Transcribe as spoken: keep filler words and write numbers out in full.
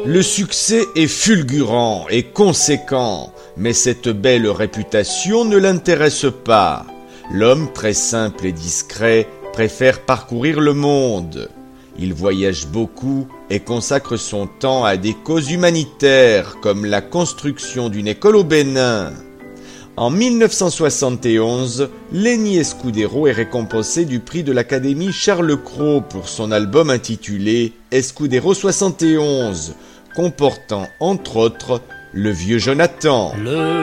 Le succès est fulgurant et conséquent, mais cette belle réputation ne l'intéresse pas. L'homme très simple et discret préfère parcourir le monde. Il voyage beaucoup et consacre son temps à des causes humanitaires comme la construction d'une école au Bénin. En mille neuf cent soixante et onze, Lenny Escudero est récompensé du prix de l'Académie Charles Cros pour son album intitulé Escudero soixante et onze, comportant entre autres Le Vieux Jonathan. Le